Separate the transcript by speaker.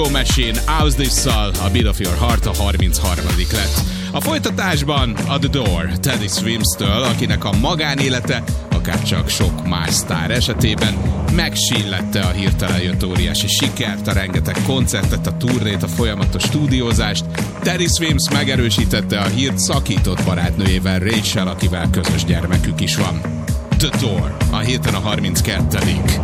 Speaker 1: Machine Ausdis-szal, a Beat of Your Heart a 33. lett. A folytatásban a The Door Teddy Swims-től, akinek a magánélete, akárcsak sok más sztár esetében megsillette a hirtelen jött óriási sikert, a rengeteg koncertet, a turnét, a folyamatos stúdiózást. Teddy Swims megerősítette a hírt szakított barátnőjével, Rachel, akivel közös gyermekük is van. The Door, a héten a 32.